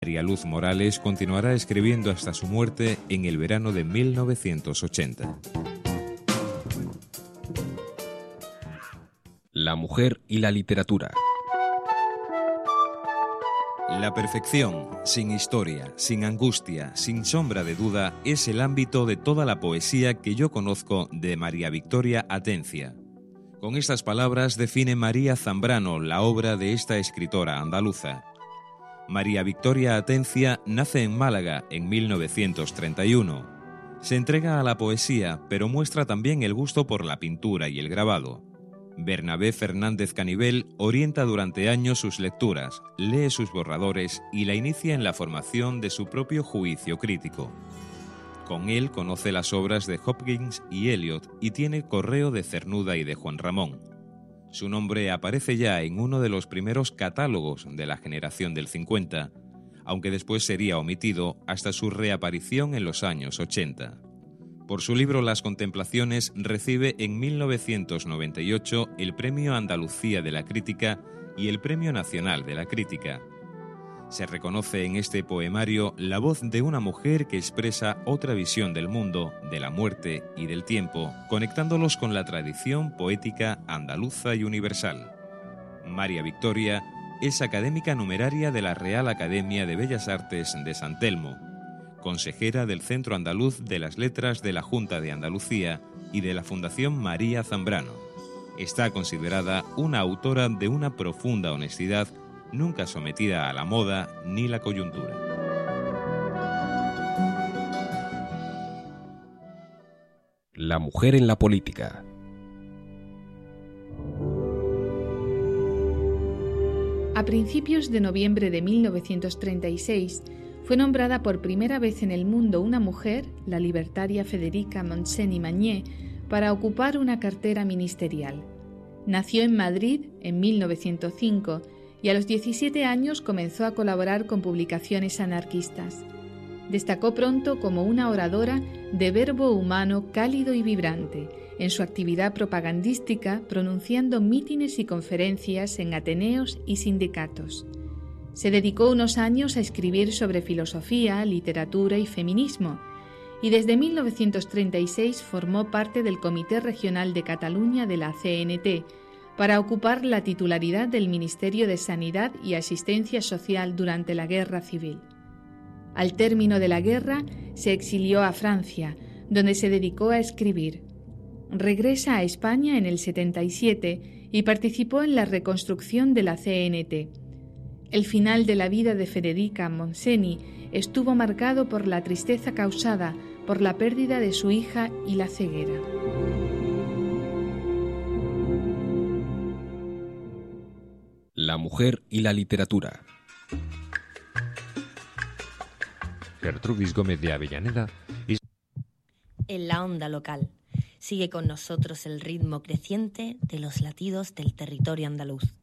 María Luz Morales continuará escribiendo hasta su muerte en el verano de 1980. La mujer y la literatura. La perfección, sin historia, sin angustia, sin sombra de duda, es el ámbito de toda la poesía que yo conozco de María Victoria Atencia. Con estas palabras define María Zambrano la obra de esta escritora andaluza. María Victoria Atencia nace en Málaga en 1931. Se entrega a la poesía, pero muestra también el gusto por la pintura y el grabado. Bernabé Fernández Canivel orienta durante años sus lecturas, lee sus borradores y la inicia en la formación de su propio juicio crítico. Con él conoce las obras de Hopkins y Eliot y tiene correo de Cernuda y de Juan Ramón. Su nombre aparece ya en uno de los primeros catálogos de la generación del 50, aunque después sería omitido hasta su reaparición en los años 80. Por su libro Las Contemplaciones recibe en 1998 el Premio Andalucía de la Crítica y el Premio Nacional de la Crítica. Se reconoce en este poemario la voz de una mujer que expresa otra visión del mundo, de la muerte y del tiempo, conectándolos con la tradición poética andaluza y universal. María Victoria es académica numeraria de la Real Academia de Bellas Artes de San Telmo, consejera del Centro Andaluz de las Letras de la Junta de Andalucía y de la Fundación María Zambrano. Está considerada una autora de una profunda honestidad, nunca sometida a la moda ni la coyuntura. La mujer en la política. A principios de noviembre de 1936 fue nombrada por primera vez en el mundo una mujer, la libertaria Federica Montseny-Magné, para ocupar una cartera ministerial. Nació en Madrid en 1905 y a los 17 años comenzó a colaborar con publicaciones anarquistas. Destacó pronto como una oradora de verbo humano cálido y vibrante, en su actividad propagandística pronunciando mítines y conferencias en ateneos y sindicatos. Se dedicó unos años a escribir sobre filosofía, literatura y feminismo, y desde 1936 formó parte del Comité Regional de Cataluña de la CNT, para ocupar la titularidad del Ministerio de Sanidad y Asistencia Social durante la Guerra Civil. Al término de la guerra, se exilió a Francia, donde se dedicó a escribir. Regresa a España en el 77 y participó en la reconstrucción de la CNT. El final de la vida de Federica Montseny estuvo marcado por la tristeza causada por la pérdida de su hija y la ceguera. La mujer y la literatura. Gertrudis Gómez de Avellaneda. En la onda local. Sigue con nosotros el ritmo creciente de los latidos del territorio andaluz.